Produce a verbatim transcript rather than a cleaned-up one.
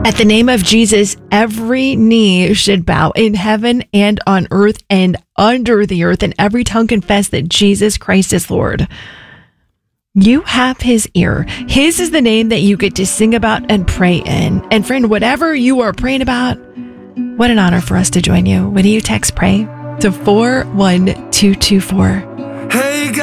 At the name of Jesus, every knee should bow in heaven and on earth and under the earth, and every tongue confess that Jesus Christ is Lord. You have his ear. His is the name that you get to sing about and pray in. And friend, whatever you are praying about, what an honor for us to join you. When you text pray to four one two two four. Hey,